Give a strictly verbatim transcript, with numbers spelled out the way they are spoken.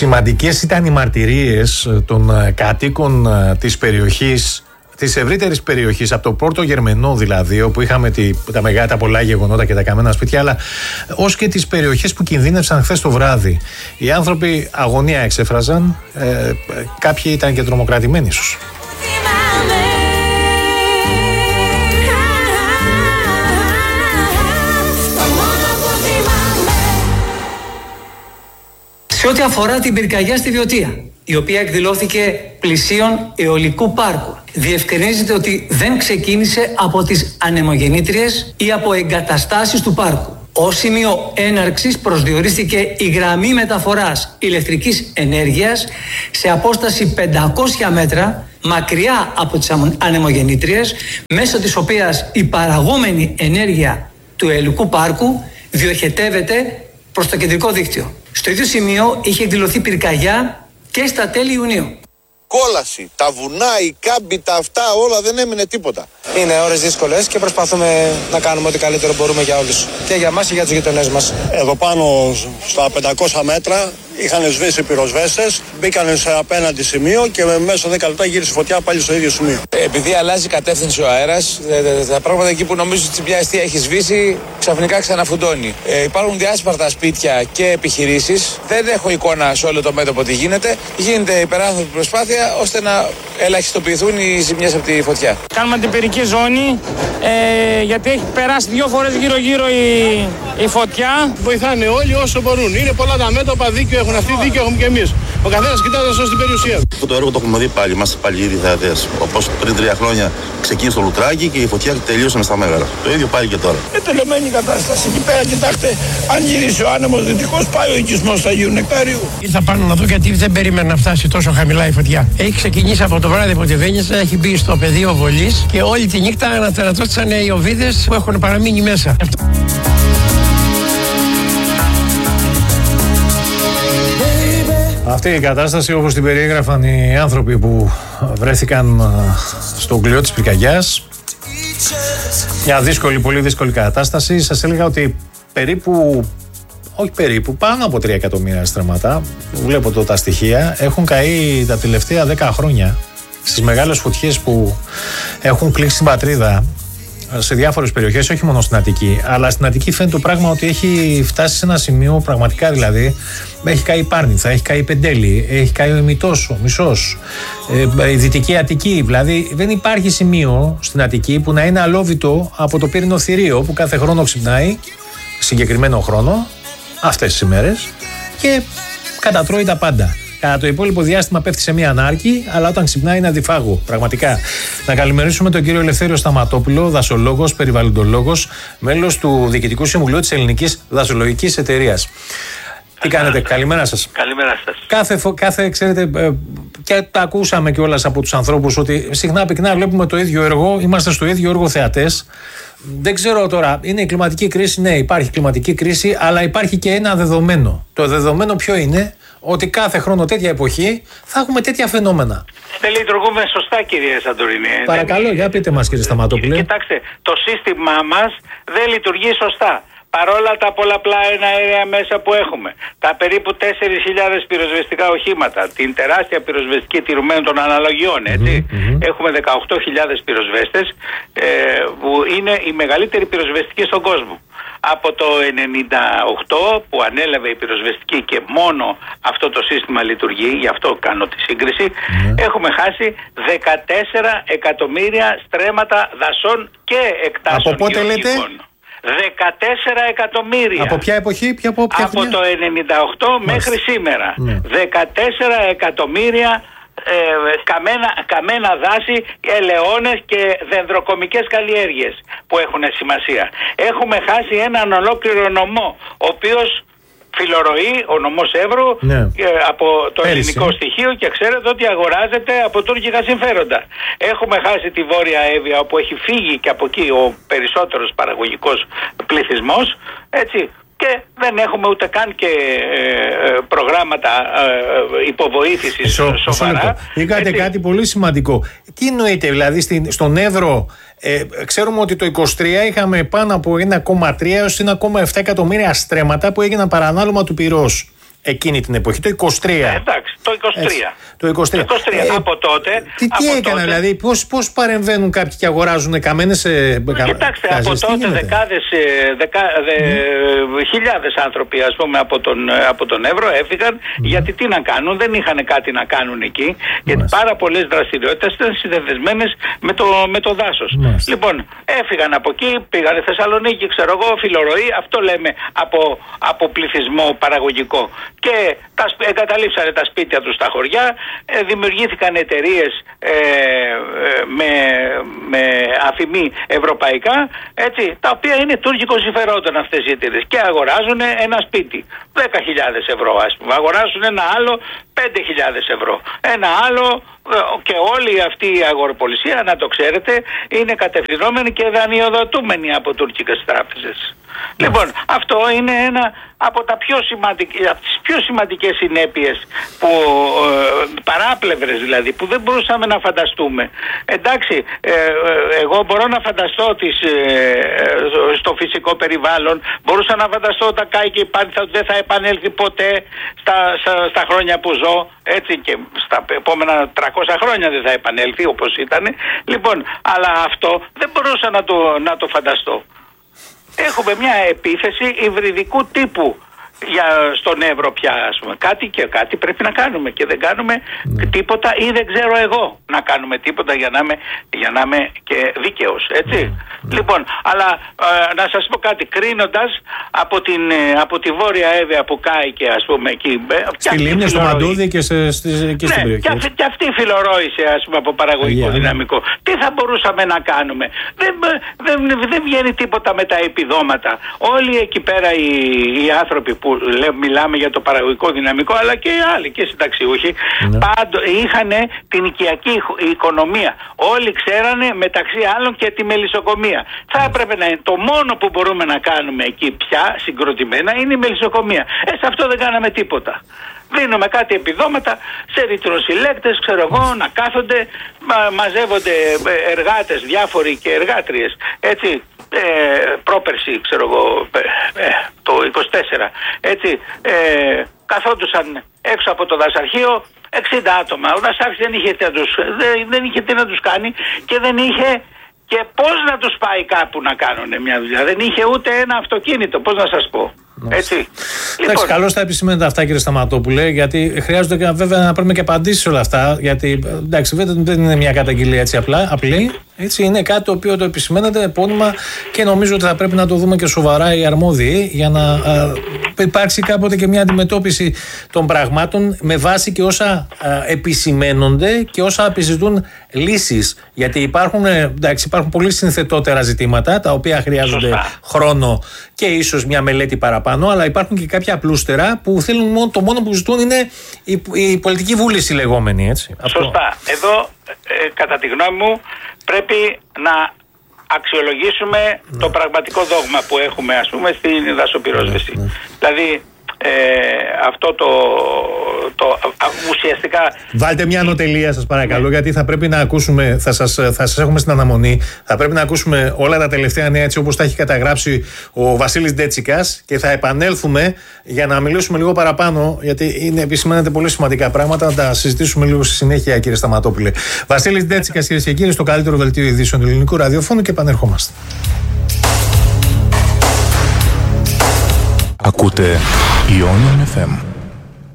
Σημαντικές ήταν οι μαρτυρίες των κατοίκων της περιοχής, της ευρύτερης περιοχής, από το Πόρτο Γερμενό δηλαδή, όπου είχαμε τη, τα μεγάλα, τα πολλά γεγονότα και τα καμένα σπίτια, αλλά ως και τις περιοχές που κινδύνευσαν χθες το βράδυ. Οι άνθρωποι αγωνία εξέφραζαν, ε, κάποιοι ήταν και τρομοκρατημένοι ίσως. Σε ό,τι αφορά την πυρκαγιά στη Βιωτία, η οποία εκδηλώθηκε πλησίον αιωλικού πάρκου, διευκρινίζεται ότι δεν ξεκίνησε από τις ανεμογεννήτριες ή από εγκαταστάσεις του πάρκου. Ως σημείο έναρξης προσδιορίστηκε η γραμμή μεταφοράς ηλεκτρικής ενέργειας σε απόσταση πεντακόσια μέτρα μακριά από τις ανεμογεννήτριες, μέσω της οποίας η παραγόμενη ενέργεια του αιωλικού πάρκου διοχετεύεται προς το κεντρικό δίκτυο. Στο ίδιο σημείο είχε εκδηλωθεί πυρκαγιά και στα τέλη Ιουνίου. Κόλαση, τα βουνά, οι κάμποι, τα αυτά, όλα, δεν έμεινε τίποτα. Είναι ώρες δύσκολες και προσπαθούμε να κάνουμε ό,τι καλύτερο μπορούμε για όλους. Και για μας και για τους γειτονές μας. Εδώ πάνω στα πεντακόσια μέτρα είχαν σβήσει πυροσβέστες, μπήκαν σε απέναντι σημείο και με μέσα δέκα λεπτά γύρισε φωτιά πάλι στο ίδιο σημείο. Επειδή αλλάζει κατεύθυνση ο αέρας, τα πράγματα εκεί που νομίζω ότι μια αιστεία έχει σβήσει, ξαφνικά ξαναφουντώνει. Ε, υπάρχουν διάσπαρτα σπίτια και επιχειρήσεις. Δεν έχω εικόνα σε όλο το μέτωπο τι γίνεται. Γίνεται υπεράνθρωπη προσπάθεια ώστε να ελαχιστοποιηθούν οι ζημιές από τη φωτιά. Κάνουμε την πυρική ζώνη, ε, γιατί έχει περάσει δύο φορές γύρω-γύρω η, η φωτιά. Βοηθάνε όλοι όσο μπορούν. Είναι πολλά τα μέτωπα, δίκιο έχουν αυτοί, δίκιο έχουμε και εμείς. Ο καθένας κοιτάζει να σώσει την περιουσία του. Αυτό το έργο το έχουμε δει πάλι, είμαστε πάλι ήδη θεατές. Όπως πριν τρία χρόνια ξεκίνησε το λουτράκι και η φωτιά τελείωσε μες στα Μέγαρα. Το ίδιο πάλι και τώρα. Ε, τελειωμένη κατάσταση. Εκεί πέρα, κοιτάξτε, αν γυρίσει ο άνεμος δυτικός, πάει ο οικισμός του Αγίου Νεκτάριου. Ήρθα πάνω να δω γιατί δεν περίμενα να φτάσει τόσο χαμηλά η φωτιά. Έχει ξεκινήσει από το βράδυ από τη Βένιζα, έχει μπει στο πεδίο βολής και όλη τη νύχτα ανατερατώθησαν οι οβίδες που έχουν παραμείνει μέσα. Αυτή η κατάσταση, όπως την περιέγραφαν οι άνθρωποι που βρέθηκαν στον κλειό της πυρκαγιάς, μια δύσκολη, πολύ δύσκολη κατάσταση. Σας έλεγα ότι περίπου, όχι περίπου, πάνω από τρία εκατομμύρια στρέμματα, βλέπω το, τα στοιχεία, έχουν καεί τα τελευταία δέκα χρόνια στις μεγάλες φωτιές που έχουν κλείσει την πατρίδα σε διάφορες περιοχές, όχι μόνο στην Αττική. Αλλά στην Αττική φαίνεται το πράγμα ότι έχει φτάσει σε ένα σημείο, πραγματικά δηλαδή, έχει καεί η Πάρνηθα, έχει καεί η Πεντέλη, έχει καεί ο Ημιτός, ο Μισός, ε, η Δυτική Αττική. Δηλαδή δεν υπάρχει σημείο στην Αττική που να είναι αλόβητο από το πύρινο θηρίο που κάθε χρόνο ξυπνάει, συγκεκριμένο χρόνο, αυτές τις ημέρες, και κατατρώει τα πάντα. Κατά το υπόλοιπο διάστημα πέφτει σε μία ανάρκη, αλλά όταν ξυπνάει είναι αντιφάγο. Πραγματικά. Να καλημερίσουμε τον κύριο Ελευθέριο Σταματόπουλο, δασολόγος, περιβαλλοντολόγος, μέλος του Διοικητικού Συμβουλίου της Ελληνικής Δασολογικής Εταιρείας. Τι κάνετε, καλημέρα σας. Καλημέρα σας. Κάθε, κάθε ξέρετε, και τα ακούσαμε κιόλας από τους ανθρώπους ότι συχνά πυκνά βλέπουμε το ίδιο έργο, είμαστε στο ίδιο έργο θεατές. Δεν ξέρω τώρα, είναι η κλιματική κρίση, ναι, υπάρχει κλιματική κρίση, αλλά υπάρχει και ένα δεδομένο. Το δεδομένο ποιο είναι? Ότι κάθε χρόνο τέτοια εποχή θα έχουμε τέτοια φαινόμενα. Δεν λειτουργούμε σωστά, κύριε Σαντορίνη. Παρακαλώ, δεν... για πείτε μας, κύριε Σταματόπουλε. Κοιτάξτε, το σύστημά μας δεν λειτουργεί σωστά. Παρόλα τα πολλαπλά εναέρια μέσα που έχουμε, τα περίπου τέσσερις χιλιάδες πυροσβεστικά οχήματα, την τεράστια πυροσβεστική τηρουμένων των αναλογιών, έτσι, mm-hmm, mm-hmm. έχουμε δεκαοκτώ χιλιάδες πυροσβέστες, ε, που είναι οι μεγαλύτεροι πυροσβεστικοί στον κόσμο. Από το ενενήντα οκτώ που ανέλαβε η πυροσβεστική και μόνο αυτό το σύστημα λειτουργεί, γι' αυτό κάνω τη σύγκριση, mm-hmm. έχουμε χάσει δεκατέσσερα εκατομμύρια στρέμματα δασών και εκτάσεων. Από πότε λέτε? δεκατέσσερα εκατομμύρια. Από ποια εποχή, ποια, από, ποια από το ενενήντα οκτώ Μάλιστα. μέχρι σήμερα. Ναι. δεκατέσσερα εκατομμύρια ε, καμένα, καμένα δάση, ελαιώνες και δενδροκομικές καλλιέργειες που έχουν σημασία. Έχουμε χάσει έναν ολόκληρο νομό, ο οποίος φιλορροεί, ο νομός Εύρου, ναι. από το Πέρυσι. ελληνικό στοιχείο, και ξέρετε ότι αγοράζεται από τουρκικά συμφέροντα. Έχουμε χάσει τη Βόρεια Εύβοια, όπου έχει φύγει και από εκεί ο περισσότερος παραγωγικός πληθυσμός, έτσι, και δεν έχουμε ούτε καν και ε, προγράμματα ε, υποβοήθησης Σο, σοβαρά. Είχατε κάτι πολύ σημαντικό. Τι εννοείτε, δηλαδή στην, στον Εύρο, ε, ξέρουμε ότι το είκοσι τρία είχαμε πάνω από ένα κόμμα τρία έως ένα κόμμα επτά εκατομμύρια στρέμματα που έγιναν παρανάλωμα του πυρός. εκείνη την εποχή, το είκοσι τρία. Ε, εντάξει, το είκοσι τρία. Έτσι, το είκοσι τρία. Το είκοσι τρία. Ε, από τότε. Τι, τι από έκανα, τότε, δηλαδή, πώς, πώς παρεμβαίνουν κάποιοι και αγοράζουν καμένες. Ε, κοιτάξτε, κάζες, από τότε δεκάδες, δεκα, δε, mm. χιλιάδες άνθρωποι, ας πούμε, από τον, από τον Εύρο έφυγαν. Mm. Γιατί τι να κάνουν, δεν είχαν κάτι να κάνουν εκεί. Mm. Γιατί πάρα πολλές δραστηριότητες ήταν συνδεδεσμένες με το, με το δάσος. Mm. Λοιπόν, έφυγαν από εκεί, πήγανε Θεσσαλονίκη, ξέρω εγώ, Φιλορροή, αυτό λέμε από, από πληθυσμό παραγωγικό. Και τα, εγκαταλείψανε τα σπίτια τους στα χωριά, ε, δημιουργήθηκαν εταιρείες ε, με, με αφημί ευρωπαϊκά, έτσι, τα οποία είναι τουρκικών συμφερόντων αυτές οι εταιρείες και αγοράζουν ένα σπίτι δέκα χιλιάδες ευρώ, ας πούμε, αγοράζουν ένα άλλο πέντε χιλιάδες ευρώ, ένα άλλο, και όλη αυτή η αγοροπολισία, να το ξέρετε, είναι κατευθυνόμενη και δανειοδοτούμενη από τουρκικές τράπεζες. Mm. Λοιπόν, αυτό είναι ένα από, τα πιο σημαντικ... από τις πιο σημαντικές συνέπειες που, ε, παράπλευρες δηλαδή, που δεν μπορούσαμε να φανταστούμε. Εντάξει, ε, ε, εγώ μπορώ να φανταστώ τις, ε, στο φυσικό περιβάλλον, μπορούσα να φανταστώ όταν κάει και υπάρχει, θα, δεν θα επανέλθει ποτέ στα, στα, στα χρόνια που ζω, έτσι, και στα επόμενα τριακόσια χρόνια δεν θα επανέλθει όπως ήταν. Λοιπόν, αλλά αυτό δεν μπορούσα να το, να το φανταστώ. Έχουμε μια επίθεση υβριδικού τύπου για στον Εύρο πια, ας πούμε. Κάτι και κάτι πρέπει να κάνουμε και δεν κάνουμε ναι. τίποτα, ή δεν ξέρω εγώ να κάνουμε τίποτα για να είμαι, για να είμαι και δίκαιος, έτσι. Ναι. Λοιπόν, αλλά ε, να σας πω κάτι, κρίνοντας από, την, από τη Βόρεια Εύβοια που κάει και, ας πούμε, εκεί. Στη Λίμνη, στο Μαντούδι και, σε, στη, και ναι, στην περιοχή. Και, και αυτή φιλορρόησε, ας πούμε, από παραγωγικό yeah, δυναμικό. Ναι. Τι θα μπορούσαμε να κάνουμε? Δεν, δεν, δεν βγαίνει τίποτα με τα επιδόματα. Όλοι εκεί πέρα οι, οι άνθρωποι που Λέ, μιλάμε για το παραγωγικό δυναμικό, αλλά και οι άλλοι και συνταξιούχοι, ναι. πάντο είχαν την οικιακή οικονομία. Όλοι ξέρανε, μεταξύ άλλων, και τη μελισσοκομεία. Θα έπρεπε να είναι το μόνο που μπορούμε να κάνουμε εκεί πια συγκροτημένα είναι η μελισσοκομεία. Ε, σε αυτό δεν κάναμε τίποτα. Δίνουμε κάτι επιδόματα σε ρητροσυλλέκτες, ξέρω εγώ, να κάθονται, μα, μαζεύονται εργάτες διάφοροι και εργάτριες, έτσι. Ε, πρόπερση, ξέρω εγώ, ε, το είκοσι τέσσερα, έτσι, ε, καθόντουσαν έξω από το δασαρχείο εξήντα άτομα. Ο δασάρχης δεν είχε τι να τους, δεν, δεν είχε τι να τους κάνει και δεν είχε και πώς να τους πάει κάπου να κάνουν μια δουλειά. Δεν είχε ούτε ένα αυτοκίνητο, πώς να σας πω. Έτσι. Εντάξει, λοιπόν, καλώς τα επισημαίνετε αυτά, κύριε Σταματόπουλε, γιατί χρειάζονται και, βέβαια, να παίρνουμε και απαντήσεις σε όλα αυτά. Γιατί εντάξει, δεν είναι μια καταγγελία έτσι απλά, απλή. Έτσι, είναι κάτι το οποίο το επισημαίνεται επώνυμα και νομίζω ότι θα πρέπει να το δούμε και σοβαρά οι αρμόδιοι για να α, υπάρξει κάποτε και μια αντιμετώπιση των πραγμάτων με βάση και όσα α, επισημαίνονται και όσα επιζητούν λύσεις. Γιατί υπάρχουν, εντάξει, υπάρχουν πολύ συνθετότερα ζητήματα τα οποία χρειάζονται Σωστά. χρόνο και ίσως μια μελέτη παραπάνω, αλλά υπάρχουν και κάποια απλούστερα που θέλουν μόνο, το μόνο που ζητούν είναι η, η πολιτική βούληση λεγόμενη. Έτσι. Σωστά. Αυτό. Εδώ, ε, κατά τη γνώμη μου, πρέπει να αξιολογήσουμε ναι. το πραγματικό δόγμα που έχουμε, ας πούμε, στην δασοπυρόσβεση. Ναι, ναι. Δηλαδή, ε, αυτό το, το α, ουσιαστικά... Βάλτε μια ανωτελεία, σας παρακαλώ, ναι. γιατί θα πρέπει να ακούσουμε, θα σας, θα σας έχουμε στην αναμονή, θα πρέπει να ακούσουμε όλα τα τελευταία νέα έτσι όπως τα έχει καταγράψει ο Βασίλης Ντέτσικας και θα επανέλθουμε για να μιλήσουμε λίγο παραπάνω, γιατί είναι, επισημαίνεται πολύ σημαντικά πράγματα, να τα συζητήσουμε λίγο στη συνέχεια, κύριε Σταματόπουλε. Βασίλης Ντέτσικας, κυρίες και κύριοι, στο καλύτερο δελτίο ειδήσεων του ελληνικού ραδιοφώνου και επανερχόμαστε. Ακούτε Ionian εφ εμ.